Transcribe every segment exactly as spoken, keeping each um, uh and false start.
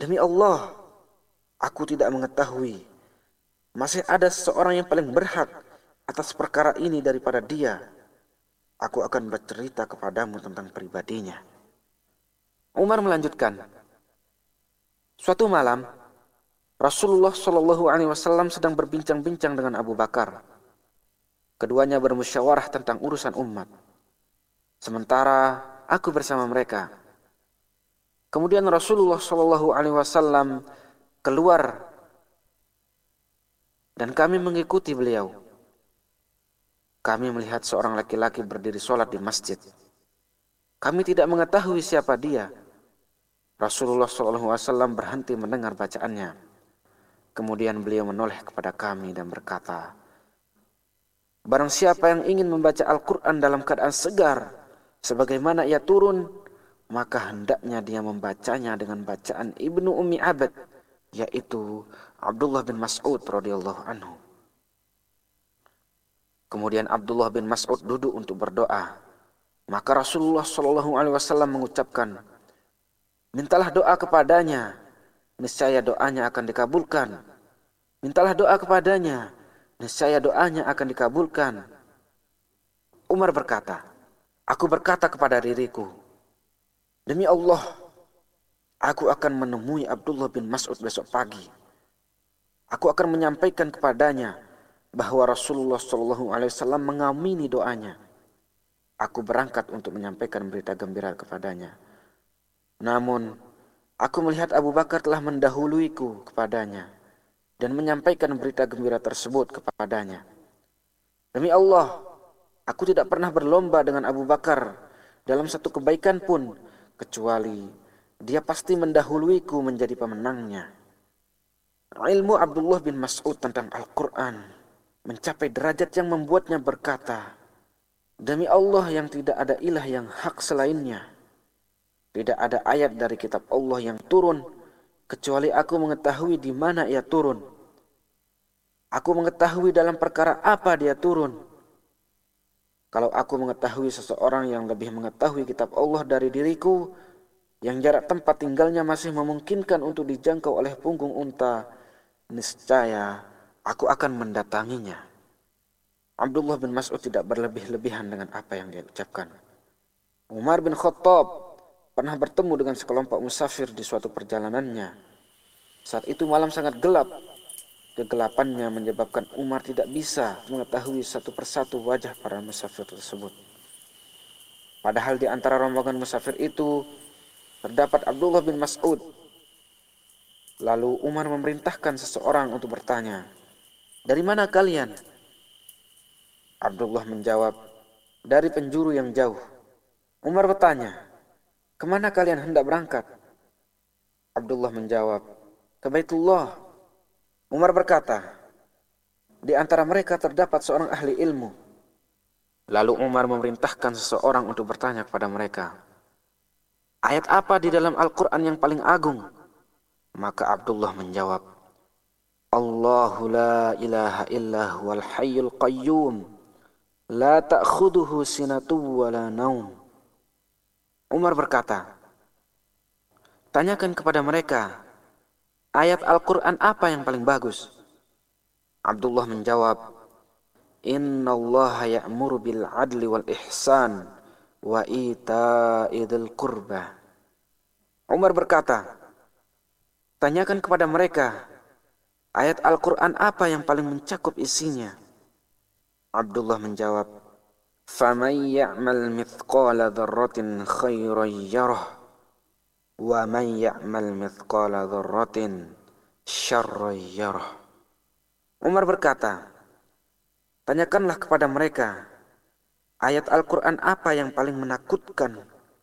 Demi Allah, aku tidak mengetahui. Masih ada seseorang yang paling berhak atas perkara ini daripada dia. Aku akan bercerita kepadamu tentang pribadinya. Umar melanjutkan, suatu malam, Rasulullah Shallallahu Alaihi Wasallam sedang berbincang-bincang dengan Abu Bakar. Keduanya bermusyawarah tentang urusan umat. Sementara aku bersama mereka. Kemudian Rasulullah Shallallahu Alaihi Wasallam keluar dan kami mengikuti beliau. Kami melihat seorang laki-laki berdiri sholat di masjid. Kami tidak mengetahui siapa dia. Rasulullah Shallallahu Alaihi Wasallam berhenti mendengar bacaannya. Kemudian beliau menoleh kepada kami dan berkata, barang siapa yang ingin membaca Al-Quran dalam keadaan segar, sebagaimana ia turun, maka hendaknya dia membacanya dengan bacaan Ibnu Ummi Abad, yaitu Abdullah bin Mas'ud radhiyallahu anhu. Kemudian Abdullah bin Mas'ud duduk untuk berdoa. Maka Rasulullah Shallallahu Alaihi Wasallam mengucapkan, mintalah doa kepadanya, niscaya doanya akan dikabulkan. Mintalah doa kepadanya, niscaya doanya akan dikabulkan. Umar berkata, aku berkata kepada diriku, demi Allah, aku akan menemui Abdullah bin Mas'ud besok pagi. Aku akan menyampaikan kepadanya bahwa Rasulullah Shallallahu Alaihi Wasallam mengamini doanya. Aku berangkat untuk menyampaikan berita gembira kepadanya. Namun, aku melihat Abu Bakar telah mendahuluiku kepadanya dan menyampaikan berita gembira tersebut kepadanya. Demi Allah, aku tidak pernah berlomba dengan Abu Bakar dalam satu kebaikan pun, kecuali dia pasti mendahuluiku menjadi pemenangnya. Ilmu Abdullah bin Mas'ud tentang Al-Quran mencapai derajat yang membuatnya berkata, demi Allah yang tidak ada ilah yang hak selainnya. Tidak ada ayat dari kitab Allah yang turun, kecuali aku mengetahui di mana ia turun. Aku mengetahui dalam perkara apa dia turun. Kalau aku mengetahui seseorang yang lebih mengetahui kitab Allah dari diriku, yang jarak tempat tinggalnya masih memungkinkan untuk dijangkau oleh punggung unta, niscaya aku akan mendatanginya. Abdullah bin Mas'ud tidak berlebih-lebihan dengan apa yang dia ucapkan. Umar bin Khattab pernah bertemu dengan sekelompok musafir di suatu perjalanannya. Saat itu malam sangat gelap. Kegelapannya menyebabkan Umar tidak bisa mengetahui satu persatu wajah para musafir tersebut. Padahal di antara rombongan musafir itu terdapat Abdullah bin Mas'ud. Lalu Umar memerintahkan seseorang untuk bertanya, dari mana kalian? Abdullah menjawab, dari penjuru yang jauh. Umar bertanya, kemana kalian hendak berangkat? Abdullah menjawab, ke Baitullah. Umar berkata, di antara mereka terdapat seorang ahli ilmu. Lalu Umar memerintahkan seseorang untuk bertanya kepada mereka, ayat apa di dalam Al-Quran yang paling agung? Maka Abdullah menjawab, Allahu la ilaha illa huwal hayyul qayyum, la ta'khuduhu sinatu wa la naum. Umar berkata, tanyakan kepada mereka, ayat Al-Quran apa yang paling bagus? Abdullah menjawab, Inna allaha ya'muru bil adli wal ihsan wa ita'i dzil qurba. Umar berkata, tanyakan kepada mereka, ayat Al-Quran apa yang paling mencakup isinya? Abdullah menjawab, faman ya'mal mithqala dzarratin khairan yarah wa man ya'mal mithqala dzarratin syarran yarah. Umar berkata, tanyakanlah kepada mereka, ayat Al-Quran apa yang paling menakutkan?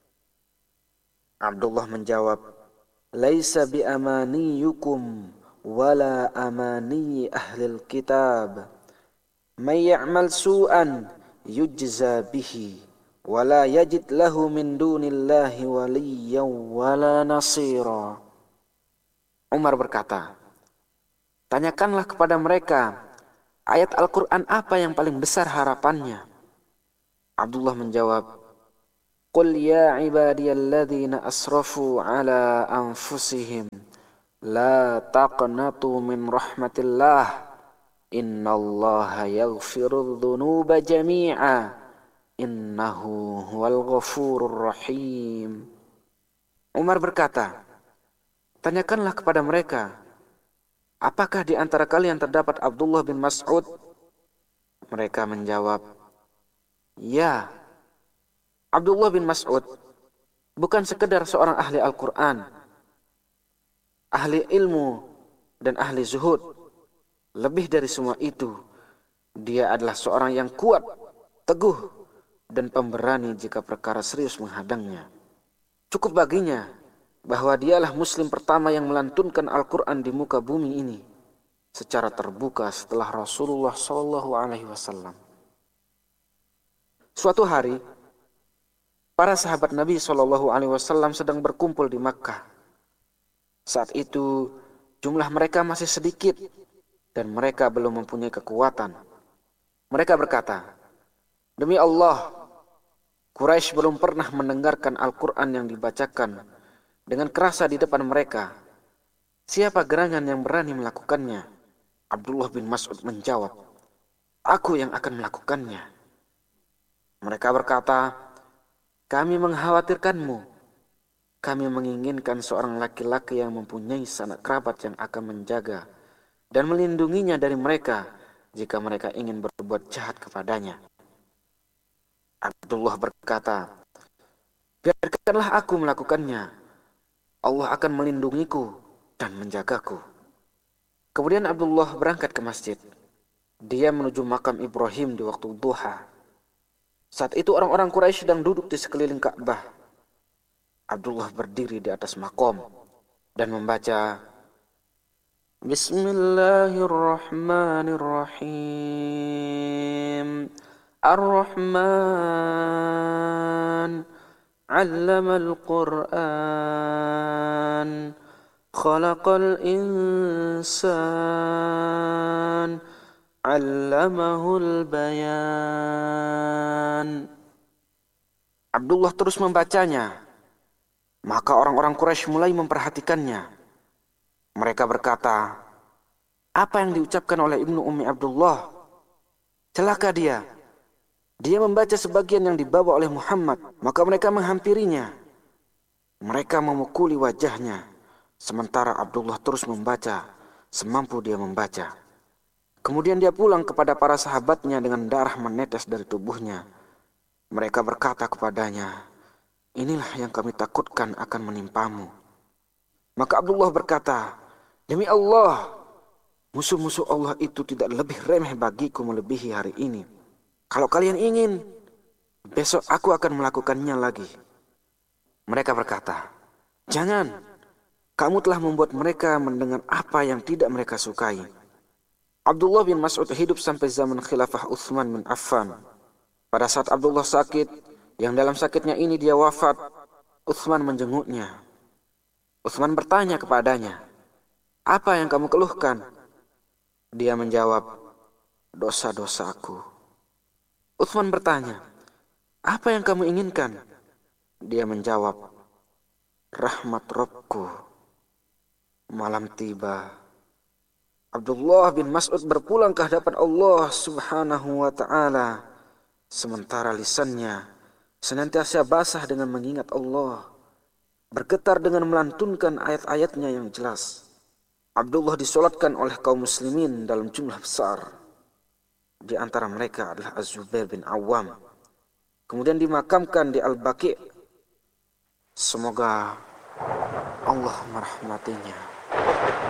Abdullah menjawab, laisa bi amaniyukum wala amani ahlil kitab. May ya'mal su'an yujza bihi wala yajid lahu min dunillahi waliyyan wala nasira. Umar berkata, tanyakanlah kepada mereka, ayat Al-Quran apa yang paling besar harapannya? Abdullah menjawab, Qul ya ibadiyalladzina asrafu ala anfusihim La taqnatu min rahmatillah. Innallaha yaghfirudz dzunuba jami'a. Innahu huwal ghafurur rahim. Umar berkata, tanyakanlah kepada mereka, apakah di antara kalian terdapat Abdullah bin Mas'ud? Mereka menjawab, ya. Abdullah bin Mas'ud bukan sekedar seorang ahli Al-Quran, ahli ilmu, dan ahli zuhud. Lebih dari semua itu, dia adalah seorang yang kuat, teguh, dan pemberani jika perkara serius menghadangnya. Cukup baginya bahwa dialah muslim pertama yang melantunkan Al-Quran di muka bumi ini secara terbuka setelah Rasulullah shallallahu alaihi wasallam. Suatu hari, para sahabat Nabi shallallahu alaihi wasallam sedang berkumpul di Makkah. Saat itu, jumlah mereka masih sedikit dan mereka belum mempunyai kekuatan. Mereka berkata, demi Allah, Quraisy belum pernah mendengarkan Al-Quran yang dibacakan dengan kerasa di depan mereka. Siapa gerangan yang berani melakukannya? Abdullah bin Mas'ud menjawab, aku yang akan melakukannya. Mereka berkata, kami mengkhawatirkanmu. Kami menginginkan seorang laki-laki yang mempunyai sanak kerabat yang akan menjaga dan melindunginya dari mereka jika mereka ingin berbuat jahat kepadanya. Abdullah berkata, biarkanlah aku melakukannya. Allah akan melindungiku dan menjagaku. Kemudian Abdullah berangkat ke masjid. Dia menuju makam Ibrahim di waktu duha. Saat itu orang-orang Quraisy sedang duduk di sekeliling Ka'bah. Abdullah berdiri di atas makom dan membaca, Bismillahirrahmanirrahim. Ar-Rahman 'allamal Qur'an. Khalaqal insan. 'Allamahul bayan. Abdullah terus membacanya. Maka orang-orang Quraisy mulai memperhatikannya. Mereka berkata, apa yang diucapkan oleh Ibnu Ummi Abdullah? Celaka dia. Dia membaca sebagian yang dibawa oleh Muhammad. Maka mereka menghampirinya. Mereka memukuli wajahnya. Sementara Abdullah terus membaca semampu dia membaca. Kemudian dia pulang kepada para sahabatnya dengan darah menetes dari tubuhnya. Mereka berkata kepadanya, inilah yang kami takutkan akan menimpamu. Maka Abdullah berkata, demi Allah, musuh-musuh Allah itu tidak lebih remeh bagiku melebihi hari ini. Kalau kalian ingin, besok aku akan melakukannya lagi. Mereka berkata, jangan, kamu telah membuat mereka mendengar apa yang tidak mereka sukai. Abdullah bin Mas'ud hidup sampai zaman khilafah Utsman bin Affan. Pada saat Abdullah sakit, yang dalam sakitnya ini dia wafat, Utsman menjenguknya. Utsman bertanya kepadanya, apa yang kamu keluhkan? Dia menjawab, dosa-dosaku. Utsman bertanya, apa yang kamu inginkan? Dia menjawab, rahmat Rabbku. Malam tiba. Abdullah bin Mas'ud berpulang ke hadapan Allah subhanahu wa ta'ala. Sementara lisannya senantiasa basah dengan mengingat Allah, bergetar dengan melantunkan ayat-ayatnya yang jelas. Abdullah disolatkan oleh kaum muslimin dalam jumlah besar. Di antara mereka adalah Az-Zubair bin Awam. Kemudian dimakamkan di Al-Baqi'. Semoga Allah merahmatinya.